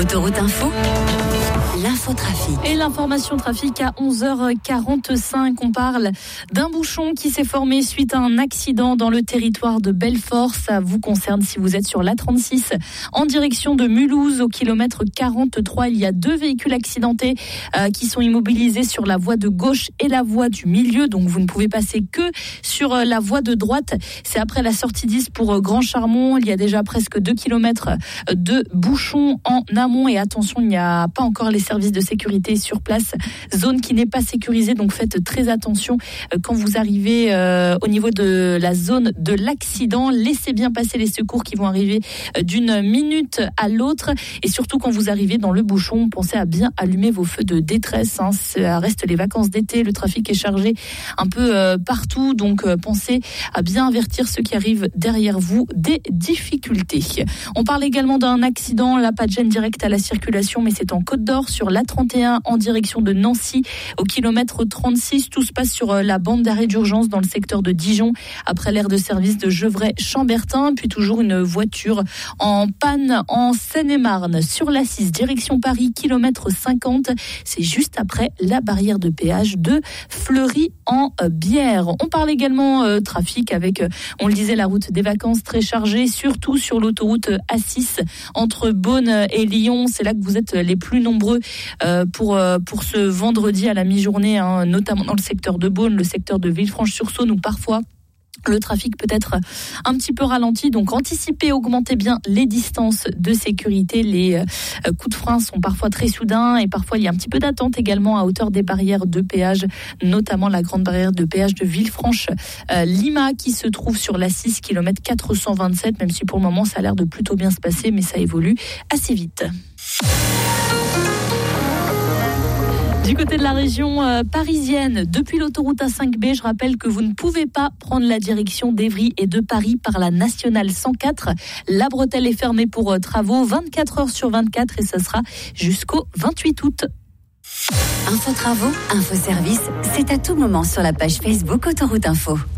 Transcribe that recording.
Autoroute Info, l'infotrafic. Et l'information trafic à 11h45. On parle d'un bouchon qui s'est formé suite à un accident dans le territoire de Belfort. Ça vous concerne si vous êtes sur l'A36 en direction de Mulhouse au kilomètre 43. Il y a 2 véhicules accidentés qui sont immobilisés sur la voie de gauche et la voie du milieu. Donc vous ne pouvez passer que sur la voie de droite. C'est après la sortie 10 pour Grand Charmont. Il y a déjà presque 2 kilomètres de bouchons en amont. Et attention, il n'y a pas encore les services de sécurité sur place. Zone qui n'est pas sécurisée, donc faites très attention quand vous arrivez au niveau de la zone de l'accident. Laissez bien passer les secours qui vont arriver d'une minute à l'autre. Et surtout quand vous arrivez dans le bouchon, pensez à bien allumer vos feux de détresse. Ça reste les vacances d'été, le trafic est chargé un peu partout, donc pensez à bien avertir ceux qui arrivent derrière vous des difficultés. On parle également d'un accident, là pas de gêne directe à la circulation, mais c'est en Côte d'Or sur l'A31 en direction de Nancy au kilomètre 36. Tout se passe sur la bande d'arrêt d'urgence dans le secteur de Dijon après l'aire de service de Gevrey-Chambertin. Puis toujours une voiture en panne en Seine-et-Marne sur l'A6 direction Paris, kilomètre 50. C'est juste après la barrière de péage de Fleury-en-Bière. On parle également trafic avec, on le disait, la route des vacances très chargée, surtout sur l'autoroute A6 entre Beaune et Lyon. C'est là que vous êtes les plus nombreux pour ce vendredi à la mi-journée, notamment dans le secteur de Beaune, le secteur de Villefranche-sur-Saône, où parfois le trafic peut être un petit peu ralenti. Donc anticipez, augmentez bien les distances de sécurité. Les coups de frein sont parfois très soudains et parfois il y a un petit peu d'attente également à hauteur des barrières de péage, notamment la grande barrière de péage de Villefranche-Lima qui se trouve sur la 6 km 427, même si pour le moment ça a l'air de plutôt bien se passer, mais ça évolue assez vite. Du côté de la région parisienne, depuis l'autoroute A5B, je rappelle que vous ne pouvez pas prendre la direction d'Évry et de Paris par la nationale 104. La bretelle est fermée pour travaux 24 heures sur 24 et ça sera jusqu'au 28 août. Info travaux, info service, c'est à tout moment sur la page Facebook Autoroute Info.